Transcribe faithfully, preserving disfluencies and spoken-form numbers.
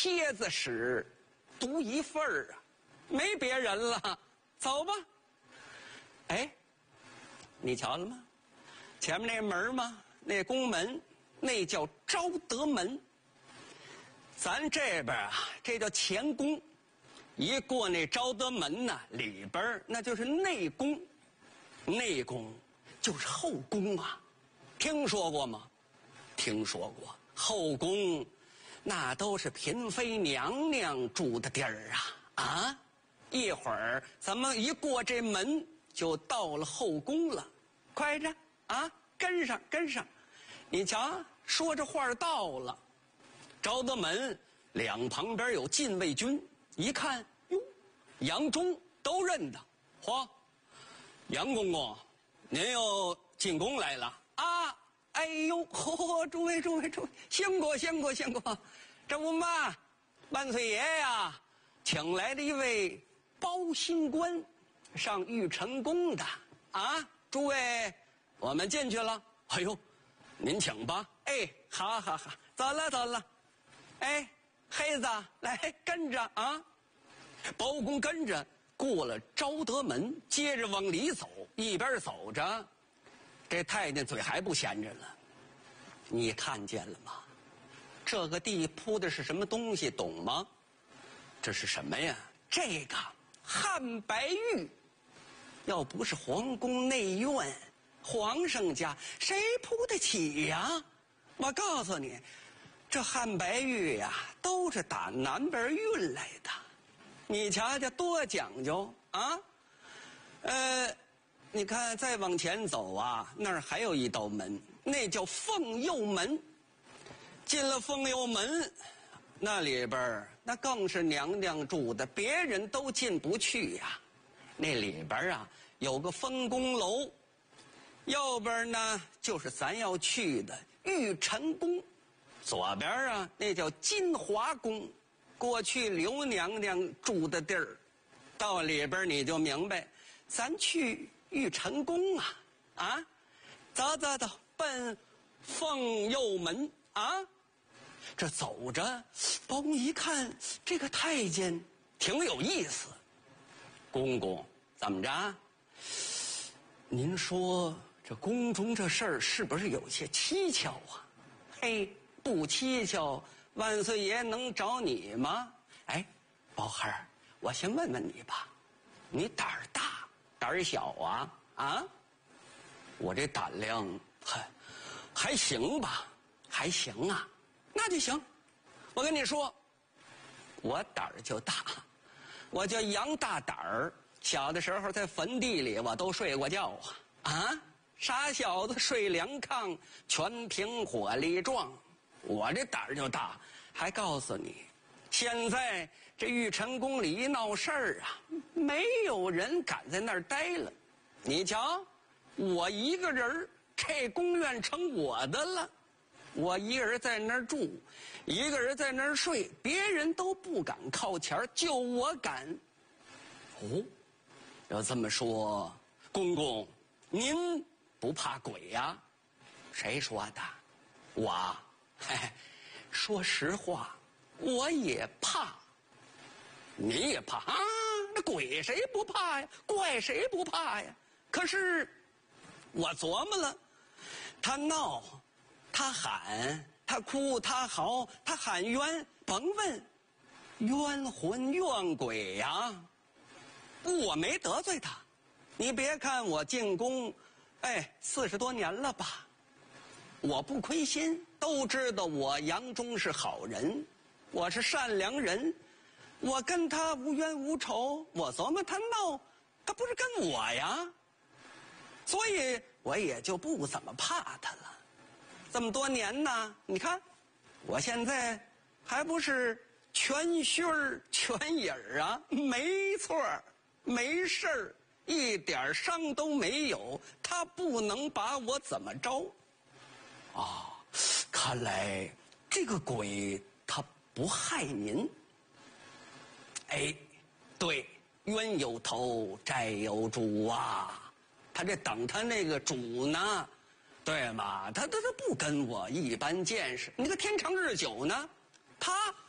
蝎子屎，独一份儿啊，没别人了，走吧。哎，你瞧了吗？前面那门吗？那宫门，那叫昭德门。咱这边啊，这叫前宫。一过那昭德门呢，里边那就是内宫。内宫就是后宫啊，听说过吗？听说过。后宫那都是嫔妃娘娘住的地儿啊啊！一会儿咱们一过这门就到了后宫了，快着啊，跟上跟上！你瞧，说着话到了昭德门，两旁边有禁卫军，一看哟，杨忠都认得。嚯，杨公公，您又进宫来了啊！哎呦，嚯，诸位诸位诸位，辛苦辛苦辛苦！这不嘛，万岁爷呀，请来了一位包新官，上玉成宫的啊！诸位，我们进去了。哎呦，您请吧。哎，好好好，走了走了。哎，黑子，来跟着啊！包公跟着过了昭德门，接着往里走，一边走着。这太监嘴还不闲着了，你看见了吗？这个地铺的是什么东西，懂吗？这是什么呀？这个汉白玉，要不是皇宫内院，皇上家谁铺得起呀？我告诉你，这汉白玉呀，都是打南边运来的。你瞧瞧多讲究啊！呃。你看，再往前走啊，那儿还有一道门，那叫凤右门。进了凤右门，那里边那更是娘娘住的，别人都进不去呀。那里边啊有个丰宫楼，右边呢就是咱要去的玉成宫，左边啊那叫金华宫，过去刘娘娘住的地儿。到里边你就明白，咱去玉成宫啊啊，走走走，奔凤右门啊！这走着，包公一看这个太监挺有意思。公公，怎么着？您说这宫中这事儿是不是有些蹊跷啊？嘿，不蹊跷，万岁爷能找你吗？哎，包孩儿，我先问问你吧，你胆儿大胆儿小啊啊？我这胆量还还行吧，还行啊，那就行。我跟你说，我胆儿就大，我叫杨大胆儿。小的时候在坟地里我都睡过觉啊啊！傻小子睡凉炕，全凭火力壮。我这胆儿就大，还告诉你，现在这玉成宫里一闹事儿啊，没有人敢在那儿待了。你瞧，我一个人，这宫院成我的了。我一个人在那儿住，一个人在那儿睡，别人都不敢靠前，就我敢。哦，要这么说，公公，您不怕鬼呀？谁说的？我，嘿嘿，说实话，我也怕。你也怕啊？那鬼谁不怕呀？怪谁不怕呀？可是我琢磨了，他闹，他喊，他哭，他嚎，他喊冤，甭问，冤魂怨鬼呀！我没得罪他。你别看我进宫，哎，四十多年了吧，我不亏心，都知道我杨忠是好人，我是善良人，我跟他无冤无仇。我琢磨他闹，他不是跟我呀，所以我也就不怎么怕他了。这么多年呢，你看我现在还不是全须儿全影儿啊？没错，没事儿，一点伤都没有，他不能把我怎么着。啊，看来这个鬼他不害您。哎，对，冤有头债有主啊，他这等他那个主呢，对吗？他他他不跟我一般见识。那个天长日久呢，他